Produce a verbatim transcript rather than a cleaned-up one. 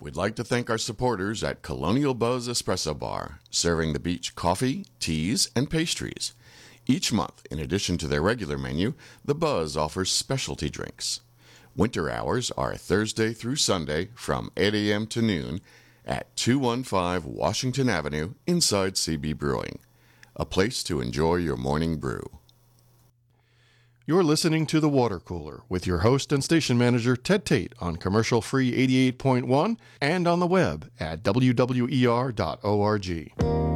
We'd like to thank our supporters at Colonial Buzz Espresso Bar, serving the beach coffee, teas, and pastries. Each month, in addition to their regular menu, the Buzz offers specialty drinks. Winter hours are Thursday through Sunday from eight a.m. to noon at two fifteen Washington Avenue inside C B Brewing. A place to enjoy your morning brew. You're listening to The Water Cooler with your host and station manager, Ted Tate, on Commercial Free eighty-eight point one and on the web at w w e r dot org.